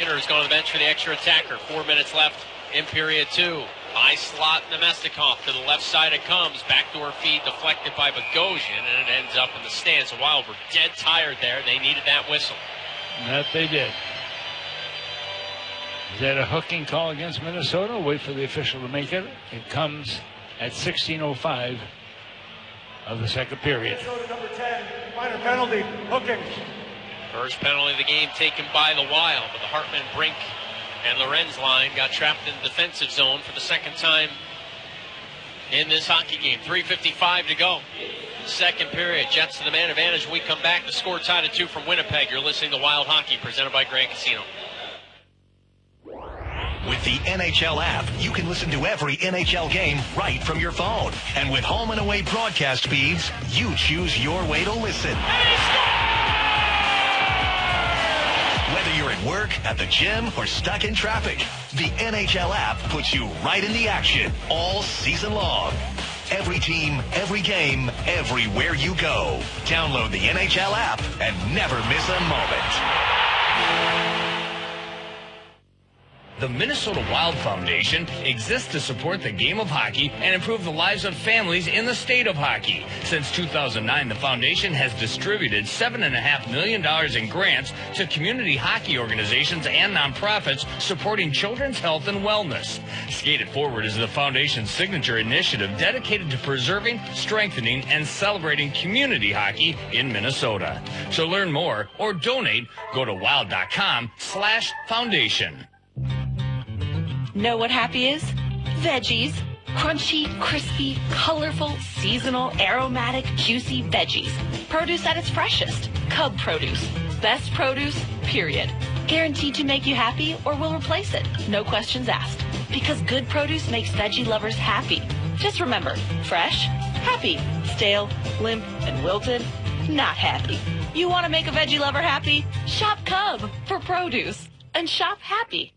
Skinner has gone to the bench for the extra attacker. 4 minutes left in period 2. High slot Nemestikov to the left side it comes. Backdoor feed deflected by Bogosian, and it ends up in the stands. The Wild were dead tired there. They needed that whistle. That they did. Is that a hooking call against Minnesota? Wait for the official to make it. It comes at 16:05 of the second period. Minnesota number 10, minor penalty, hooking. First penalty of the game taken by the Wild, but the Hartman, Brink, and Lorenz line got trapped in the defensive zone for the second time in this hockey game. 3:55 to go. Second period. Jets to the man advantage. When we come back, the score tied at 2 from Winnipeg. You're listening to Wild Hockey, presented by Grand Casino. With the NHL app, you can listen to every NHL game right from your phone. And with home and away broadcast feeds, you choose your way to listen. Whether you're at work, at the gym, or stuck in traffic, the NHL app puts you right in the action all season long. Every team, every game, everywhere you go. Download the NHL app and never miss a moment. The Minnesota Wild Foundation exists to support the game of hockey and improve the lives of families in the state of hockey. Since 2009, the foundation has distributed $7.5 million in grants to community hockey organizations and nonprofits supporting children's health and wellness. Skate It Forward is the foundation's signature initiative dedicated to preserving, strengthening, and celebrating community hockey in Minnesota. To learn more or donate, go to wild.com/foundation. Know what happy is? Veggies. Crunchy, crispy, colorful, seasonal, aromatic, juicy veggies. Produce at its freshest. Cub produce. Best produce, period. Guaranteed to make you happy or will replace it. No questions asked. Because good produce makes veggie lovers happy. Just remember, fresh, happy. Stale, limp, and wilted, not happy. You want to make a veggie lover happy? Shop Cub for produce. And shop happy.